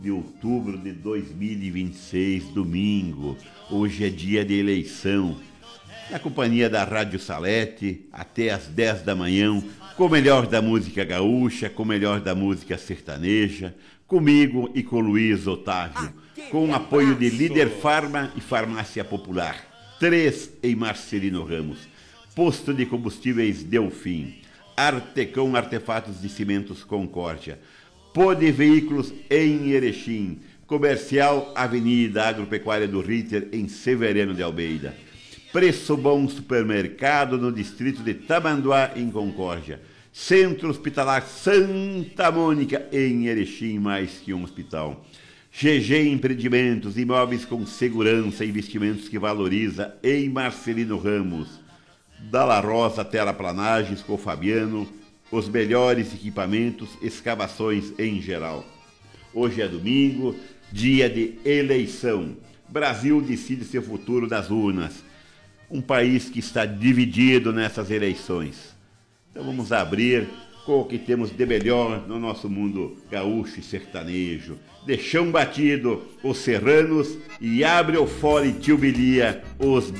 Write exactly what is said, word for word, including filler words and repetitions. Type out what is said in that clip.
de outubro de dois mil e vinte e seis, domingo. Hoje é dia de eleição. Na companhia da Rádio Salete, até às dez da manhã, com o melhor da música gaúcha, com o melhor da música sertaneja, comigo e com Luiz Otávio, com o apoio de Líder Farma e Farmácia Popular. Três em Marcelino Ramos. Posto de Combustíveis Delfim. Artecão Artefatos de Cimentos Concórdia. Pode Veículos em Erechim. Comercial Avenida Agropecuária do Ritter, em Severiano de Almeida. Preço Bom Supermercado no distrito de Tamanduá, em Concórdia. Centro Hospitalar Santa Mônica, em Erechim, mais que um hospital. G G Empreendimentos, imóveis com segurança e investimentos que valoriza, em Marcelino Ramos. Dalla Rosa Terraplanagens com Fabiano, os melhores equipamentos, escavações em geral. Hoje é domingo, dia de eleição. Brasil decide seu futuro nas urnas. Um país que está dividido nessas eleições. Então vamos abrir com o que temos de melhor no nosso mundo gaúcho e sertanejo. De chão batido, os serranos, e abre o fole tio Bilia, os